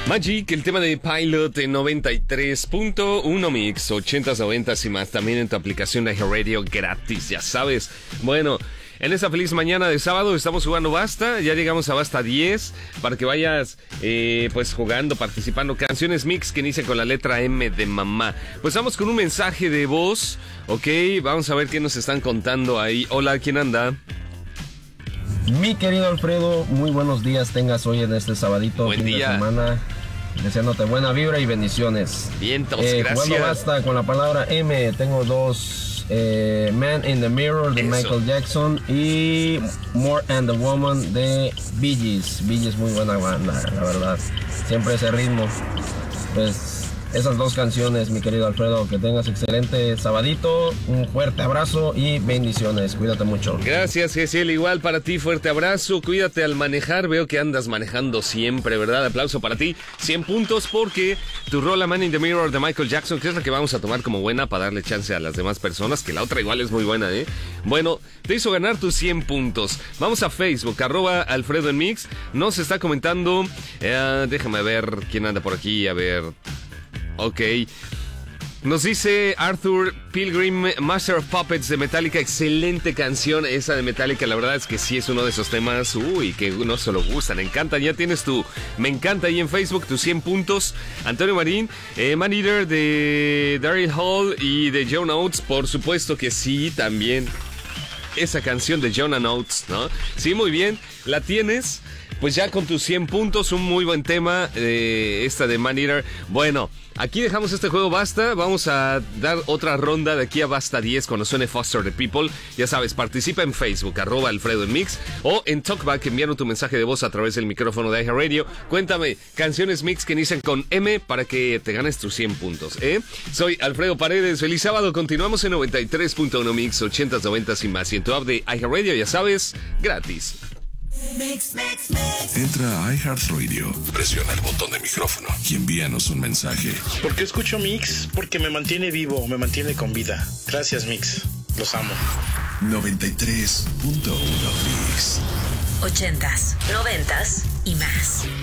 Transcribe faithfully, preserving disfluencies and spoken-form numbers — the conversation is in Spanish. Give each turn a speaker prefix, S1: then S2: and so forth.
S1: Magic, el tema de Pilot en noventa y tres punto uno Mix, ochentas, noventas y más, también en tu aplicación de iHeartRadio gratis, ya sabes. Bueno, en esta feliz mañana de sábado estamos jugando Basta, ya llegamos a Basta diez, para que vayas eh, pues jugando, participando. Canciones Mix que inician con la letra M de mamá. Pues vamos con un mensaje de voz, ok, vamos a ver qué nos están contando ahí. Hola, ¿quién anda?
S2: Mi querido Alfredo, muy buenos días tengas hoy en este sabadito,
S1: Buen
S2: fin
S1: día.
S2: de semana, deseándote buena vibra y bendiciones.
S1: Vientos,
S2: eh,
S1: gracias.
S2: Jugando Basta con la palabra M, tengo dos, eh, Man in the Mirror de
S1: Eso.
S2: Michael Jackson y More and the Woman de Bee Gees. Bee Gees, muy buena banda, la verdad, siempre ese ritmo. Pues esas dos canciones, mi querido Alfredo, que tengas excelente sabadito, un fuerte abrazo y bendiciones, cuídate mucho.
S1: Gracias, Gesiel, igual para ti, fuerte abrazo, cuídate al manejar, veo que andas manejando siempre, ¿verdad? Aplauso para ti, cien puntos porque tu rola Man in the Mirror de Michael Jackson, que es la que vamos a tomar como buena para darle chance a las demás personas, que la otra igual es muy buena, ¿eh? Bueno, te hizo ganar tus cien puntos. Vamos a Facebook, arroba Alfredo en Mix, nos está comentando, eh, déjame ver quién anda por aquí, a ver... Ok, nos dice Arthur Pilgrim, Master of Puppets de Metallica, excelente canción esa de Metallica, la verdad es que sí es uno de esos temas, uy, que no se lo gustan, encantan, ya tienes tu, me encanta ahí en Facebook, tus cien puntos. Antonio Marín, eh, Man Eater de Daryl Hall y de John Oates, por supuesto que sí, también esa canción de John Oates, ¿no? Sí, muy bien, la tienes. Pues ya con tus cien puntos, un muy buen tema, eh, esta de Man Eater. Bueno, aquí dejamos este juego Basta, vamos a dar otra ronda de aquí a Basta diez cuando suene Foster the People. Ya sabes, participa en Facebook, arroba Alfredo en Mix, o en Talkback enviando tu mensaje de voz a través del micrófono de iHeartRadio. Cuéntame, canciones Mix que inician con M para que te ganes tus cien puntos, ¿eh? Soy Alfredo Paredes, feliz sábado, continuamos en noventa y tres punto uno Mix, ochentas, noventas y más. Y en tu app de iHeartRadio, ya sabes, gratis.
S3: Mix, mix, mix. Entra a iHeartRadio, presiona el botón de micrófono y envíanos un mensaje.
S4: ¿Por qué escucho Mix? Porque me mantiene vivo, me mantiene con vida. Gracias, Mix. Los amo.
S3: noventa y tres punto uno Mix.
S5: Ochentas, noventas y más.